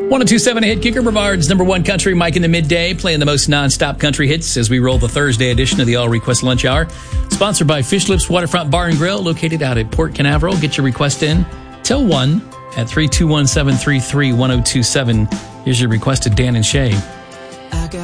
1027 Hit Kicker, Brevard's number one country, Mike in the midday, playing the most nonstop country hits as we roll the Thursday edition of the All Request Lunch Hour. Sponsored by Fish Lips Waterfront Bar and Grill, located out at Port Canaveral. Get your request in till 1 at 321-733-1027. Here's your requested Dan and Shay.